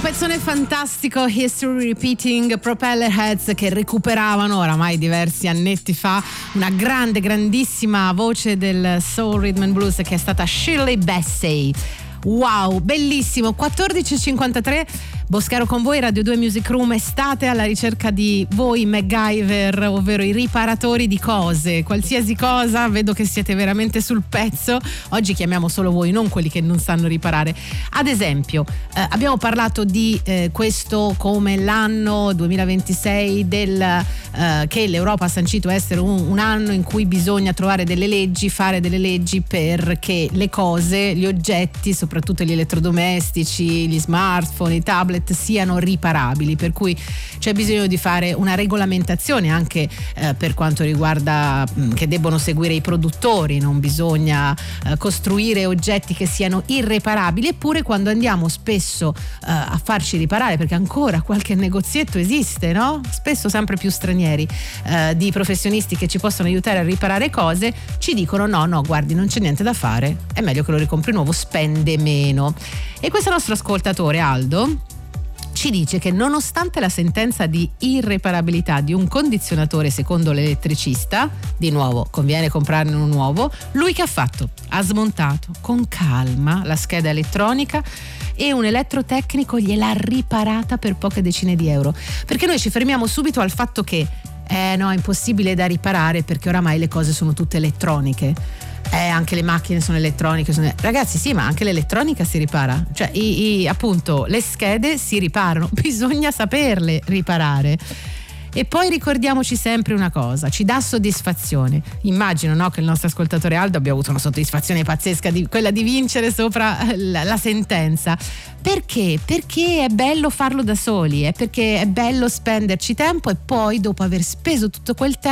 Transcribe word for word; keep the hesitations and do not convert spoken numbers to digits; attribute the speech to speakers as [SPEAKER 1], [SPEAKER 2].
[SPEAKER 1] Pezzone fantastico, History Repeating, Propellerheads, che recuperavano oramai diversi annetti fa una grande, grandissima voce del soul rhythm and blues che è stata Shirley Bassey. Wow, bellissimo. quattordici e cinquantatré, Boscaro con voi, Radio due Music Room, estate alla ricerca di voi MacGyver, ovvero i riparatori di cose, qualsiasi cosa. Vedo che siete veramente sul pezzo. Oggi chiamiamo solo voi, non quelli che non sanno riparare. Ad esempio, eh, abbiamo parlato di eh, questo come l'anno duemilaventisei del, eh, che l'Europa ha sancito essere un, un anno in cui bisogna trovare delle leggi, fare delle leggi perché le cose, gli oggetti, soprattutto gli elettrodomestici, gli smartphone, i tablet, siano riparabili, per cui c'è bisogno di fare una regolamentazione anche eh, per quanto riguarda mh, che debbono seguire i produttori, non bisogna eh, costruire oggetti che siano irreparabili. Eppure quando andiamo spesso eh, a farci riparare, perché ancora qualche negozietto esiste, no? Spesso sempre più stranieri, eh, di professionisti che ci possono aiutare a riparare cose, ci dicono no, no, guardi, non c'è niente da fare, è meglio che lo ricompri nuovo, spende meno. E questo nostro ascoltatore Aldo ci dice che nonostante la sentenza di irreparabilità di un condizionatore secondo l'elettricista, di nuovo conviene comprarne uno nuovo, lui che ha fatto? Ha smontato con calma la scheda elettronica e un elettrotecnico gliel'ha riparata per poche decine di euro. Perché noi ci fermiamo subito al fatto che eh no, è impossibile da riparare perché oramai le cose sono tutte elettroniche. Eh, anche le macchine sono elettroniche, sono... ragazzi sì, ma anche l'elettronica si ripara, cioè i, i, appunto le schede si riparano, bisogna saperle riparare. E poi ricordiamoci sempre una cosa, ci dà soddisfazione. Immagino, no, che il nostro ascoltatore Aldo abbia avuto una soddisfazione pazzesca, di, quella di vincere sopra la, la sentenza. Perché? Perché è bello farlo da soli, è perché è bello spenderci tempo e poi dopo aver speso tutto quel tempo